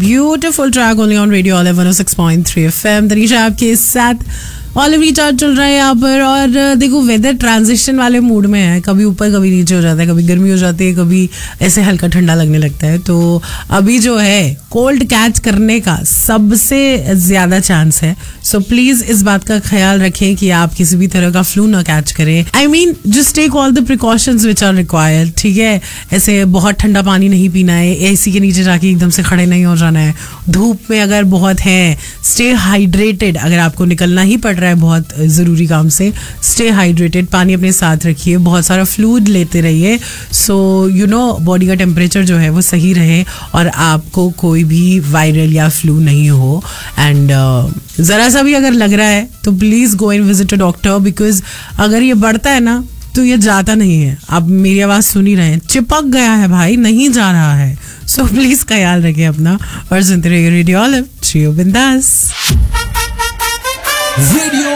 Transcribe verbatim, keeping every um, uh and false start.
Beautiful track only on radio olive one O six point three FM. Tanisha आपके साथ olive recharge चल रहा है यहाँ पर। और देखो वेदर ट्रांजिशन वाले मूड में है, कभी ऊपर कभी नीचे हो जाता है, कभी गर्मी हो जाती है, कभी ऐसे हल्का ठंडा लगने लगता है। तो अभी जो है कोल्ड कैच करने का सबसे ज्यादा चांस है। सो प्लीज इस बात का ख्याल रखें कि आप किसी भी तरह का फ्लू ना कैच करें। I mean just take all the precautions which are required. ठीक है, ऐसे बहुत ठंडा पानी नहीं पीना है, एसी के नीचे जाके एकदम से खड़े नहीं हो जाना है, धूप में अगर बहुत है स्टे हाइड्रेटेड। अगर आपको निकलना ही पड़ रहा है बहुत जरूरी काम से, स्टे हाइड्रेटेड, पानी अपने साथ रखिए, बहुत सारा फ्लूइड लेते रहिए। सो यू नो बॉडी का टेम्परेचर जो है वो सही रहे और आपको कोई भी वायरल या फ्लू नहीं हो। एंड uh, जरा सा भी अगर लग रहा है तो please go and visit a doctor, because अगर ये बढ़ता है ना तो ये जाता नहीं है। आप मेरी आवाज सुन ही रहे हैं, चिपक गया है भाई, नहीं जा रहा है। सो प्लीज ख्याल रखिए अपना और सुनते रहिए रेडियो ऑलिव, जियो बिंदास। रेडियो